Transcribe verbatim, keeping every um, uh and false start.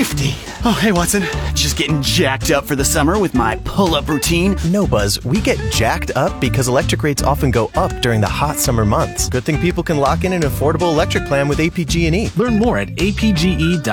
fifty. Oh, hey, Watson. Just getting jacked up for the summer with my pull-up routine. No, Buzz. We get jacked up because electric rates often go up during the hot summer months. Good thing people can lock in an affordable electric plan with A P G and E. Learn more at a p g e dot